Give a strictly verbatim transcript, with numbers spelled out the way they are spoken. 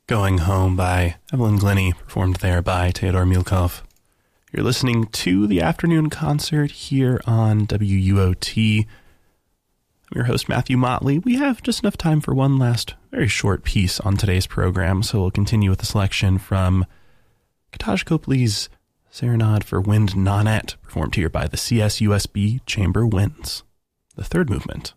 Going Home by Evelyn Glennie, performed there by Theodor Milkov. You're listening to the afternoon concert here on W U O T. I'm your host, Matthew Motley. We have just enough time for one last very short piece on today's program, so we'll continue with the selection from Kataj Copley's Serenade for Wind Nonet, performed here by the C S U S B Chamber Winds, the third movement.